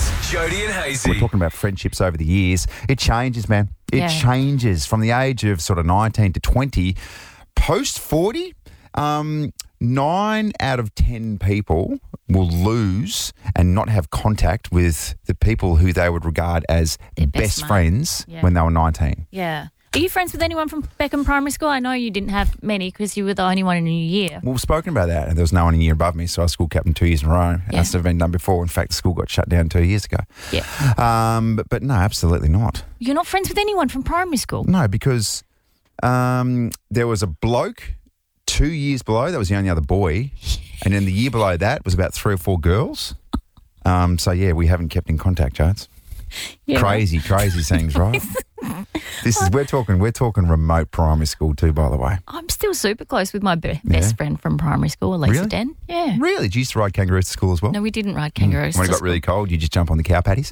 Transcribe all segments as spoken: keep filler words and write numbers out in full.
Jody and Hazy. We're talking about friendships over the years. It changes, man. It Yeah. changes from the age of sort of nineteen to twenty. Post forty, um, nine out of ten people will lose and not have contact with the people who they would regard as Their best, best mate. friends Yeah. when they were nineteen. Yeah. Are you friends with anyone from Beckham Primary School? I know you didn't have many because you were the only one in your year. Well, we've spoken about that, and there was no one a year above me, so I was school captain two years in a row. Yeah. That's never been done before. In fact, the school got shut down two years ago. Yeah. Um, but, but no, absolutely not. You're not friends with anyone from primary school? No, because um, there was a bloke two years below, that was the only other boy, and then the year below that was about three or four girls. Um, so, yeah, we haven't kept in contact, Jodes. Yeah. Crazy, crazy things, right? This is we're talking we're talking remote primary school too, by the way. I'm still super close with my be- best Yeah. friend from primary school, Elisa Really? Den. Yeah. Really? Did you used to ride kangaroos to school as well? No, we didn't ride kangaroos. When it to got really school. cold, you just jump on the cow patties?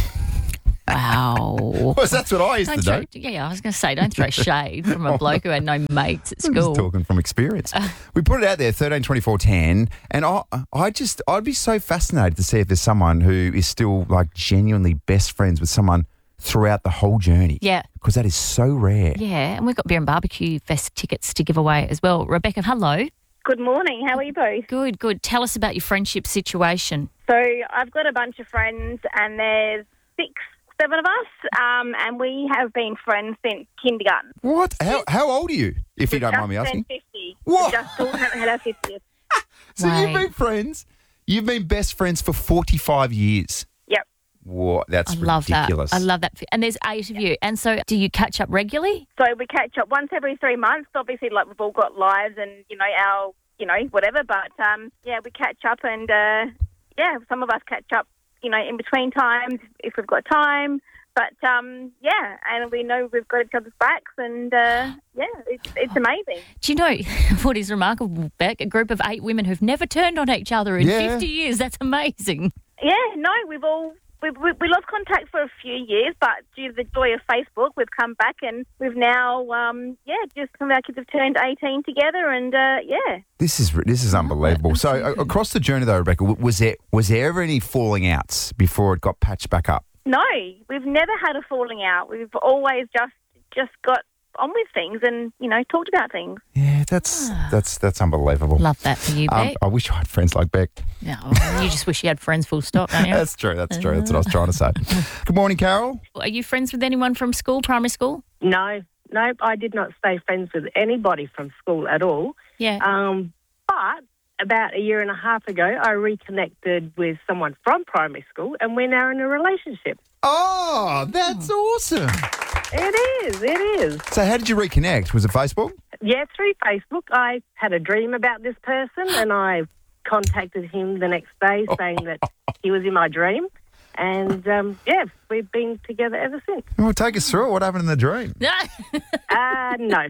Wow. Well, that's what I used Don't to throw, do. yeah, yeah, I was going to say, don't throw shade from a bloke who had no mates at I'm school. just talking from experience. We put it out there, thirteen twenty-four ten, and I, I just, I'd be so fascinated to see if there's someone who is still like genuinely best friends with someone throughout the whole journey. Yeah. Because that is so rare. Yeah, and we've got Beer and Barbecue Fest tickets to give away as well. Rebecca, hello. Good morning. How are you both? Good, good. Tell us about your friendship situation. So I've got a bunch of friends, and there's six, seven of us, um, and we have been friends since kindergarten. What? How, how old are you, if you We've don't just mind me asking? turned fifty. What? We just still haven't had our fiftieth. So you've Right. been friends, you've been best friends for forty-five years. Yep. What? That's I love ridiculous. that. I love that. And there's eight of you. And so do you catch up regularly? So we catch up once every three months. Obviously, like we've all got lives and, you know, our, you know, whatever. But, um, yeah, we catch up and, uh, yeah, some of us catch up, you know, in between times if we've got time. But, um, yeah, and we know we've got each other's backs and, uh, yeah, it's, it's amazing. Do you know what is remarkable, Beck? A group of eight women who've never turned on each other in Yeah. fifty years. That's amazing. Yeah, no, we've all... We, we, we lost contact for a few years, but due to the joy of Facebook, we've come back and we've now, um, yeah, just some of our kids have turned eighteen together and, uh, yeah. This is this is unbelievable. So a- across the journey, though, Rebecca, w- was there was there ever any falling outs before it got patched back up? No, we've never had a falling out. We've always just just got on with things and, you know, talked about things. Yeah, that's that's that's unbelievable. Love that for you, Um, Beck. I wish I had friends like Beck. No, you just wish you had friends full stop, don't you? That's true. That's true. That's what I was trying to say. Good morning, Carol. Are you friends with anyone from school, primary school? No, no, I did not stay friends with anybody from school at all. Yeah. Um, but about a year and a half ago, I reconnected with someone from primary school, and we're now in a relationship. Oh, that's awesome. It is, it is. So how did you reconnect? Was it Facebook? Yeah, through Facebook, I had a dream about this person, and I contacted him the next day saying that he was in my dream. And, um, yeah, we've been together ever since. Well, take us through it. What happened in the dream? Uh, no.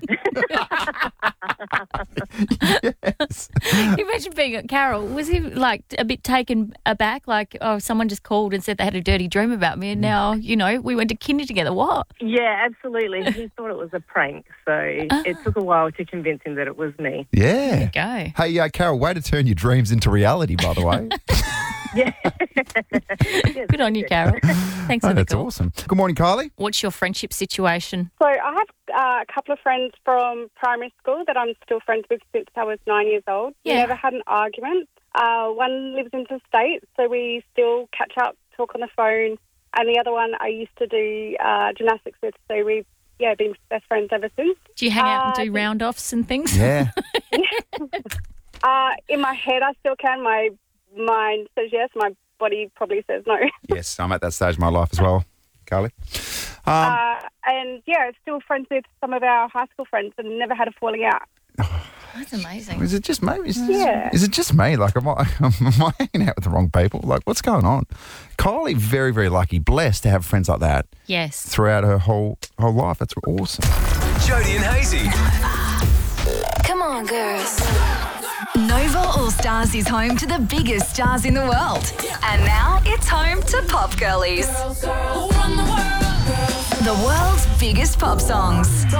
Yes. Imagine being at Carol. Was he like a bit taken aback? Like, oh, someone just called and said they had a dirty dream about me, and now, you know, we went to kinder together. What? Yeah, absolutely. He thought it was a prank, so it took a while to convince him that it was me. Yeah. Go. Hey, uh, Carol, way to turn your dreams into reality, by the way. Yeah. Good on you, Carol. Thanks Oh, for the that's call. awesome. Good morning, Kylie. What's your friendship situation? So I have uh, a couple of friends from primary school that I'm still friends with since I was nine years old. Yeah. We never had an argument. Uh, one lives in the States, so we still catch up, talk on the phone. And the other one I used to do uh, gymnastics with, so we've yeah, been best friends ever since. Do you hang out and Uh, do round-offs and things? Yeah. Uh, in my head, I still can. My mind says yes. My body probably says no. Yes, I'm at that stage of my life as well, Kylie. Um, Uh, and, yeah, still friends with some of our high school friends and never had a falling out. That's amazing. is it just me? Is, Yeah. is it just me? Like, am I, am I hanging out with the wrong people? Like, what's going on? Kylie, very, very lucky, blessed to have friends like that Yes. throughout her whole whole life. That's awesome. Jody and Hazy. Come on, girls. Nova All Stars is home to the biggest stars in the world. And now it's home to Pop Girlies. The world's biggest pop songs.